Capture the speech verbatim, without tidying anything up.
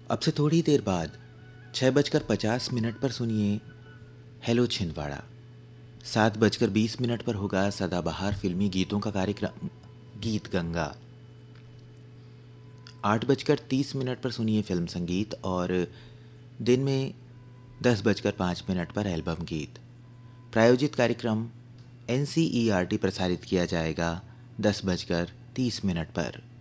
अब से थोड़ी देर बाद छः बजकर पचास मिनट पर सुनिए हेलो छिंदवाड़ा। सात बजकर बीस मिनट पर होगा सदाबहार फिल्मी गीतों का कार्यक्रम गीत गंगा। आठ बजकर तीस मिनट पर सुनिए फिल्म संगीत और दिन में दस बजकर पाँच मिनट पर एल्बम गीत। प्रायोजित कार्यक्रम N C E R T प्रसारित किया जाएगा दस बजकर तीस मिनट पर।